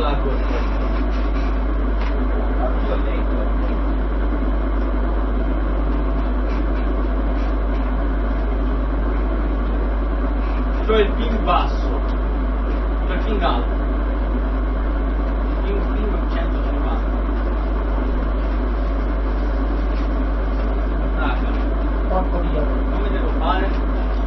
Cioè il pin basso, cioè il pin alto, pin 150. Come devo fare?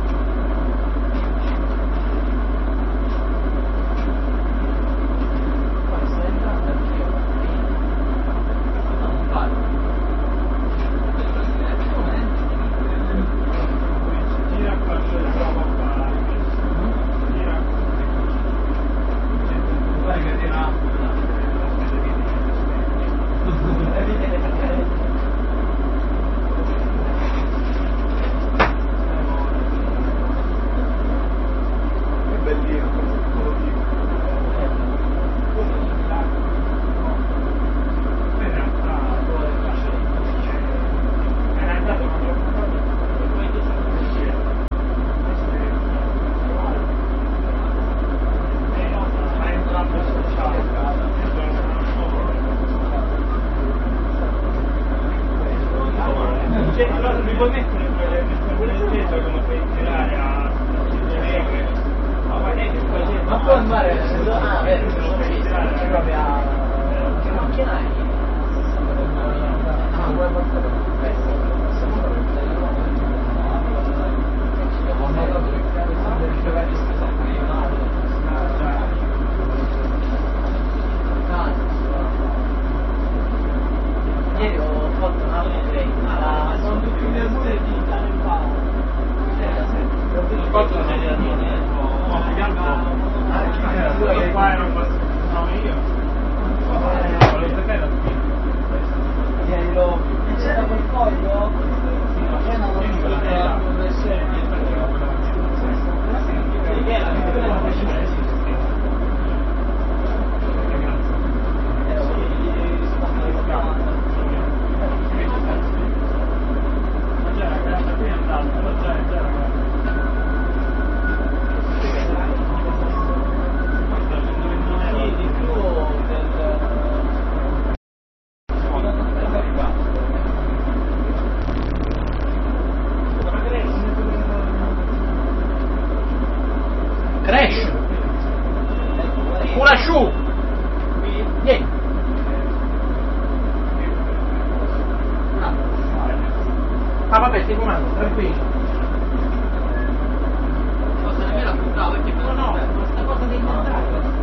Mi puoi mettere quelle stesse come puoi tirare a ma può andare vero, proprio a che macchina hai? Vuoi portare ieri ho fatto un altro sono tutti nervosi di stare in palo. Quanto la serie da dire? No, qua era un io. Ieri c'era quel foglio? Crash! Curasciù! Vieni! Ah vabbè, stai fumando, tranquillo. Cosa nemmeno appuntavo perché no, questa cosa dei contratti.